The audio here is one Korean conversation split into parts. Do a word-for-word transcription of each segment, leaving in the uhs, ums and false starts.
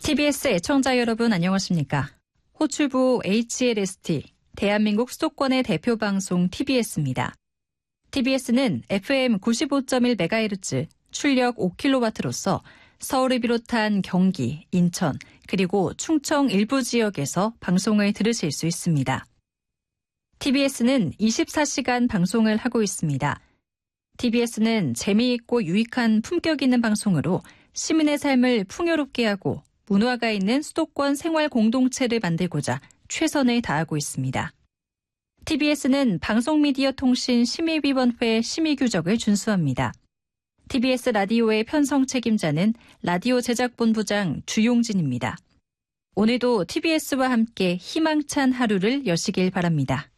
티비에스 애청자 여러분 안녕하십니까? 호출부 에이치엘에스티, 대한민국 수도권의 대표 방송 티비에스입니다. 티비에스는 에프엠 구십오 점 일 메가헤르츠, 출력 오 킬로와트로서 서울을 비롯한 경기, 인천, 그리고 충청 일부 지역에서 방송을 들으실 수 있습니다. 티비에스는 이십사 시간 방송을 하고 있습니다. 티비에스는 재미있고 유익한 품격 있는 방송으로 시민의 삶을 풍요롭게 하고 문화가 있는 수도권 생활 공동체를 만들고자 최선을 다하고 있습니다. 티비에스는 방송미디어통신심의위원회 심의규정을 준수합니다. 티비에스 라디오의 편성 책임자는 라디오 제작본부장 주용진입니다. 오늘도 티비에스와 함께 희망찬 하루를 여시길 바랍니다.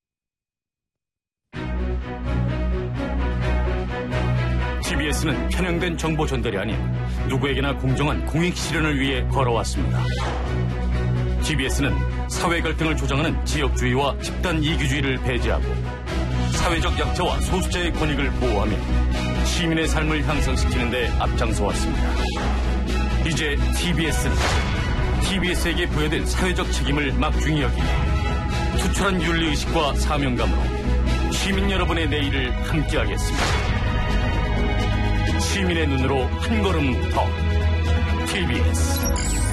티비에스는 편향된 정보 전달이 아닌 누구에게나 공정한 공익 실현을 위해 걸어왔습니다. 티비에스는 사회 갈등을 조장하는 지역주의와 집단 이기주의를 배제하고 사회적 약자와 소수자의 권익을 보호하며 시민의 삶을 향상시키는 데 앞장서 왔습니다. 이제 티비에스는 티비에스에게 부여된 사회적 책임을 막중히 여기며 투철한 윤리의식과 사명감으로 시민 여러분의 내일을 함께하겠습니다. 시민의 눈으로 한 걸음 더 티비에스